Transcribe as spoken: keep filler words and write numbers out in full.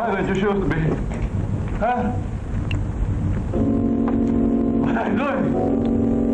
Why didn't you shoot me? Huh? What are you doing?